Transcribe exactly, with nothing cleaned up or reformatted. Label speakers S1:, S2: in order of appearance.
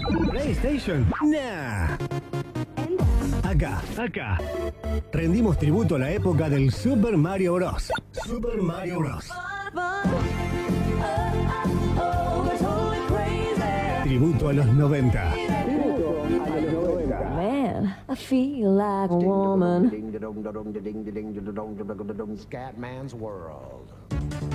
S1: PlayStation, nah. Acá, acá. Rendimos tributo a la época del Super Mario Bros. Super Mario Bros. Tributo a los noventa.
S2: Man, I feel like a woman.
S3: Scatman's World.